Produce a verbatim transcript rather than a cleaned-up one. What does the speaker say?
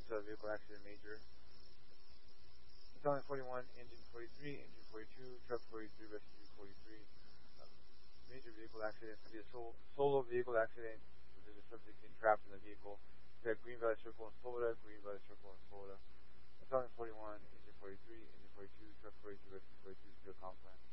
uh, vehicle accident major. Battalion forty-one, engine forty-three, engine forty-two, truck forty-three, rescue forty-three. Um, major vehicle accident could be a solo, solo vehicle accident. So there's a subject entrapped in the vehicle. We have Green Valley Circle in Florida, Green Valley Circle in Florida. Battalion forty-one, engine forty-three, engine forty-two, truck forty-two, rescue forty-two, steel complex.